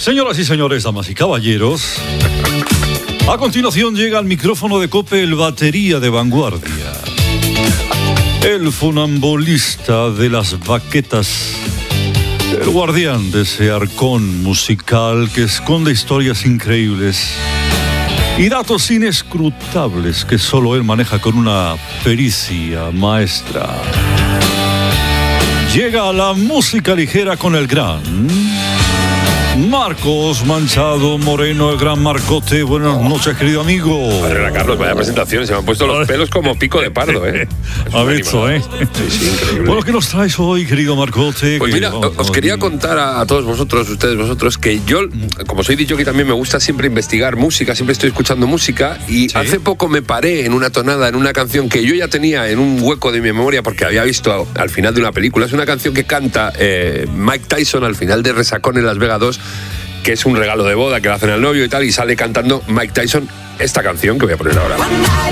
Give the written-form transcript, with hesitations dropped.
Señoras y señores, damas y caballeros, a continuación llega al micrófono de COPE el batería de vanguardia, el funambulista de las baquetas, el guardián de ese arcón musical que esconde historias increíbles y datos inescrutables que solo él maneja con una pericia maestra. Llega a la música ligera con el gran Marcos Manchado Moreno, el gran Marcote. Buenas noches, querido amigo. Padre Carlos, vaya presentación. Se me han puesto los pelos como pico de pardo, ¿eh? Ha visto, ¿eh? Sí, increíble. Bueno, ¿qué nos traes hoy, querido Marcote? Pues mira, os quería contar a todos vosotros, que yo, como soy DJ, también me gusta siempre investigar música, siempre estoy escuchando música, y ¿sí? Hace poco me paré en una tonada, en una canción que yo ya tenía en un hueco de mi memoria porque había visto al final de una película. Es una canción que canta Mike Tyson al final de Resacón en Las Vegas 2, que es un regalo de boda que le hacen al novio y tal, y sale cantando Mike Tyson esta canción que voy a poner ahora.